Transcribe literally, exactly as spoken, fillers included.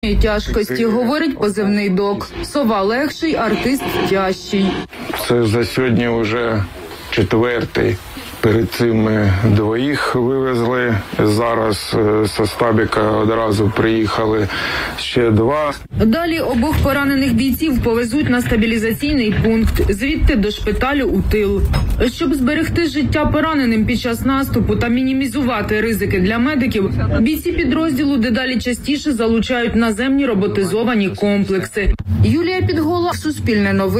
Тяжкості, говорить позивний док. Сова легший, артист тяжчий. Це за сьогодні вже четвертий. Перед цим ми двоїх вивезли. Зараз зі Стабіка одразу приїхали ще два. Далі обох поранених бійців повезуть на стабілізаційний пункт, звідти до шпиталю у тил. Щоб зберегти життя пораненим під час наступу та мінімізувати ризики для медиків, бійці підрозділу дедалі частіше залучають наземні роботизовані комплекси. Юлія Підгола, Суспільне новини.